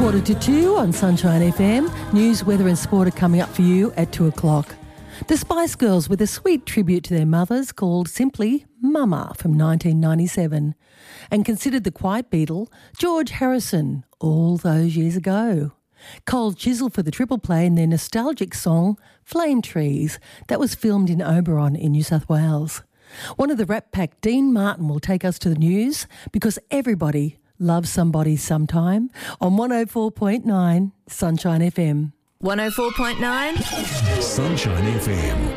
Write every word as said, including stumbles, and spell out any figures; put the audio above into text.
Quarter to two on Sunshine F M. News, weather and sport are coming up for you at two o'clock. The Spice Girls with a sweet tribute to their mothers called simply Mama from nineteen ninety-seven. And considered the Quiet Beatle, George Harrison, all those years ago. Cold Chisel for the triple play in their nostalgic song Flame Trees that was filmed in Oberon in New South Wales. One of the Rat Pack, Dean Martin, will take us to the news because everybody loves somebody sometime on one oh four point nine Sunshine F M. one oh four point nine Sunshine F M.